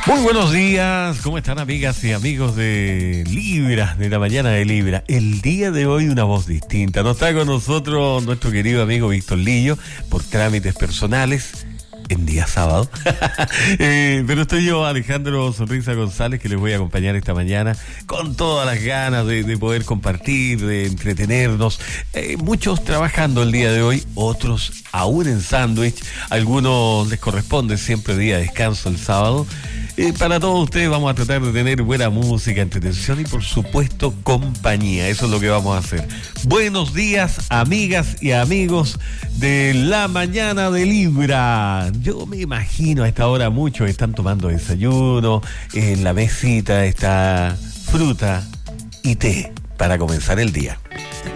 Muy buenos días, ¿cómo están amigas y amigos de Libra, de la mañana de Libra? El día de hoy una voz distinta. No está con nosotros nuestro querido amigo Víctor Lillo por trámites personales en día sábado. Pero estoy yo, Alejandro Sonrisa González, que les voy a acompañar esta mañana con todas las ganas de poder compartir, de entretenernos. Muchos trabajando el día de hoy, otros aún en sándwich. Algunos les corresponde siempre día de descanso el sábado. Para todos ustedes vamos a tratar de tener buena música, entretención y por supuesto compañía. Eso es lo que vamos a hacer. Buenos días, amigas y amigos de la mañana de Libra. Yo me imagino a esta hora muchos están tomando desayuno, en la mesita está fruta y té para comenzar el día.